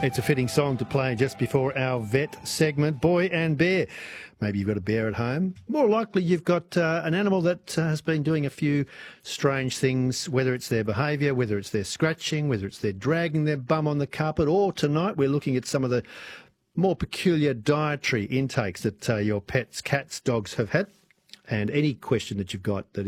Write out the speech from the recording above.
It's a fitting song to play just before our vet segment, Boy and Bear. Maybe you've got a bear at home. More likely you've got an animal that has been doing a few strange things, whether it's their behaviour, whether it's their scratching, whether it's their dragging their bum on the carpet, or tonight we're looking at some of the more peculiar dietary intakes that your pets, cats, dogs have had. And any question that you've got that